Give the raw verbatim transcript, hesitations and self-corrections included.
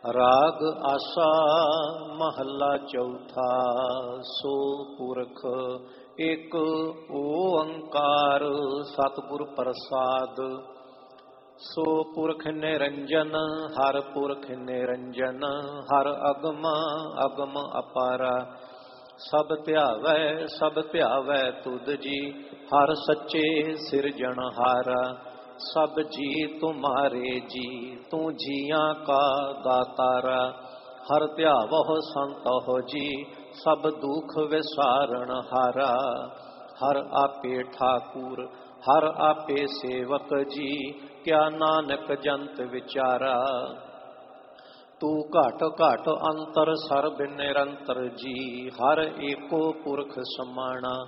ਰਾਗ ਆਸਾ ਮਹੱਲਾ ਚੌਥਾ। ਸੋ ਪੁਰਖ ਇੱਕ ਓੰਕਾਰ ਸਤਿਗੁਰ ਪ੍ਰਸਾਦ। ਸੋ ਪੁਰਖ ਨਿਰੰਜਨ ਹਰ ਪੁਰਖ ਨਿਰੰਜਨ ਹਰ ਅਗਮ ਅਗਮ ਅਪਾਰਾ। ਸਭ ਧਿਆਵੈ ਸਭ ਧਿਆਵੈ ਤੁਧ ਜੀ ਹਰ ਸੱਚੇ ਸਿਰਜਣਹਾਰਾ। ਸਭ ਜੀ ਤੁਮਾਰੇ ਜੀ ਤੂੰ ਜੀਆਂ ਕਾ ਦਾਤਾਰਾ। ਹਰ ਧਿਆਵਹੁ ਸੰਤਹੁ ਜੀ ਸਭ ਦੁਖ ਵਿਸਾਰਨ ਹਾਰਾ। ਹਰ ਆਪੇ ਠਾਕੁਰ ਹਰ ਆਪੇ ਸੇਵਕ ਜੀ ਕਿਆ ਨਾਨਕ ਜੰਤ ਵਿਚਾਰਾ। ਤੂੰ ਘਟ ਘਟ ਅੰਤਰ ਸਰਬ ਨਿਰੰਤਰ ਜੀ ਹਰ ਏਕੋ ਪੁਰਖ ਸਮਾਣਾ।